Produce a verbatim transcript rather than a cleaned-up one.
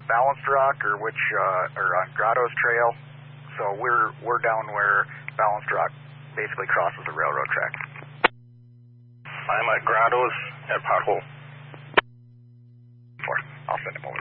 Balanced Rock, or which, uh, or on Grotto's Trail. So we're we're down where Balanced Rock basically crosses the railroad track. I'm at Grotto's at Pothole. Four. I'll send him over.